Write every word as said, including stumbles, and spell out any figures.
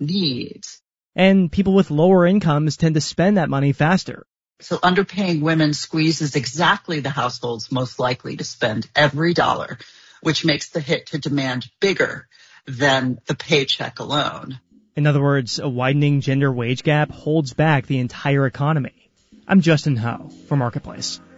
needs. And people with lower incomes tend to spend that money faster. So underpaying women squeezes exactly the households most likely to spend every dollar, which makes the hit to demand bigger than the paycheck alone. In other words, a widening gender wage gap holds back the entire economy. I'm Justin Ho for Marketplace.